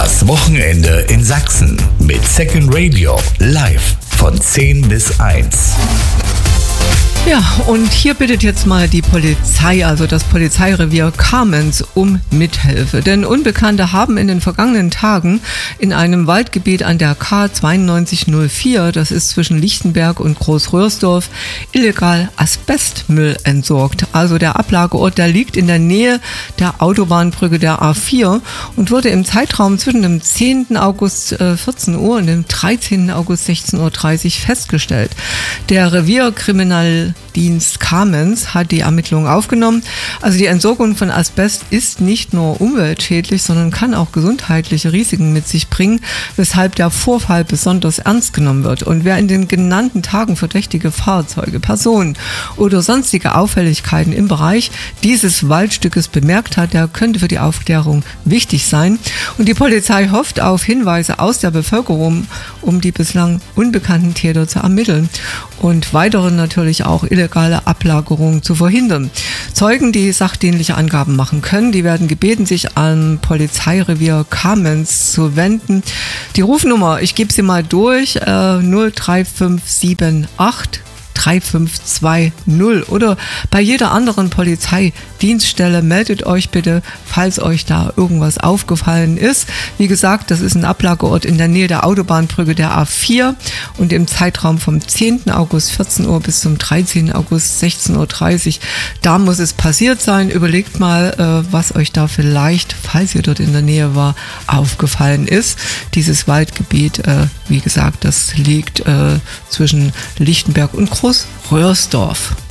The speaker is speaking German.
Das Wochenende in Sachsen mit Second Radio live von 10 bis 1. Ja, und hier bittet jetzt mal die Polizei, also das Polizeirevier Kamenz, um Mithilfe. Denn Unbekannte haben in den vergangenen Tagen in einem Waldgebiet an der K9204, das ist zwischen Lichtenberg und Großröhrsdorf, illegal Asbestmüll entsorgt. Also der Ablageort, der liegt in der Nähe der Autobahnbrücke der A4 und wurde im Zeitraum zwischen dem 10. August 14 Uhr und dem 13. August 16.30 Uhr festgestellt. Der Revierkriminaldienst Kamenz hat die Ermittlungen aufgenommen. Also die Entsorgung von Asbest ist nicht nur umweltschädlich, sondern kann auch gesundheitliche Risiken mit sich bringen, weshalb der Vorfall besonders ernst genommen wird. Und wer in den genannten Tagen verdächtige Fahrzeuge, Personen oder sonstige Auffälligkeiten im Bereich dieses Waldstückes bemerkt hat, der könnte für die Aufklärung wichtig sein. Und die Polizei hofft auf Hinweise aus der Bevölkerung, um die bislang unbekannten Täter zu ermitteln und weitere natürlich auch illegale Ablagerungen zu verhindern. Zeugen, die sachdienliche Angaben machen können, die werden gebeten, sich an Polizeirevier Kamenz zu wenden. Die Rufnummer, ich gebe sie mal durch, 03578 3520 oder bei jeder anderen Polizeidienststelle meldet euch bitte, falls euch da irgendwas aufgefallen ist. Wie gesagt, das ist ein Ablageort in der Nähe der Autobahnbrücke der A4 und im Zeitraum vom 10. August 14 Uhr bis zum 13. August 16.30 Uhr. Da muss es passiert sein. Überlegt mal, was euch da vielleicht, falls ihr dort in der Nähe war, aufgefallen ist. Dieses Waldgebiet, wie gesagt, das liegt zwischen Lichtenberg und Großröhrsdorf.